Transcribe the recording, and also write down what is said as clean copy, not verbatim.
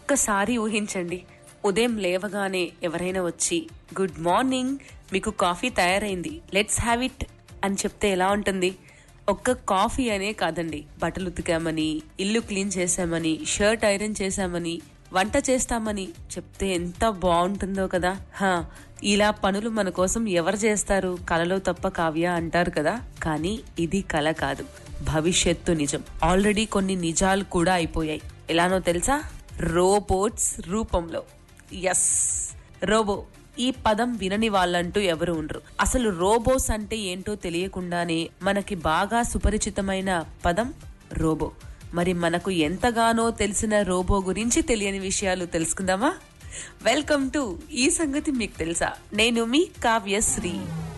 ఒక్కసారి ఊహించండి, ఉదయం లేవగానే ఎవరైనా వచ్చి గుడ్ మార్నింగ్, మీకు కాఫీ తయారైంది, లెట్స్ హ్యావ్ ఇట్ అని చెప్తే ఎలా ఉంటుంది? ఒక్క కాఫీ అనే కాదండి, బట్టలు ఉతికామని, ఇల్లు క్లీన్ చేశామని, షర్ట్ ఐరన్ చేశామని, వంట చేస్తామని చెప్తే ఎంత బాగుంటుందో కదా. ఇలా పనులు మన కోసం ఎవరు చేస్తారు? కలలో తప్ప కావ్య అంటారు కదా. కానీ ఇది కల కాదు, భవిష్యత్తు నిజం. ఆల్రెడీ కొన్ని నిజాలు కూడా అయిపోయాయి. ఎలానో తెలుసా? రోబోట్స్ రూపంలో. Yes, robo. ఈ పదం వినని వాళ్ళంటూ ఎవరు ఉండరు. అసలు రోబోస్ అంటే ఏంటో తెలియకుండానే మనకి బాగా సుపరిచితమైన పదం రోబో. మరి మనకు ఎంతగానో తెలిసిన రోబో గురించి తెలియని విషయాలు తెలుసుకుందామా? వెల్కమ్ టు ఈ సంగతి మీకు తెలుసా. నేను మీ కావ్యశ్రీ.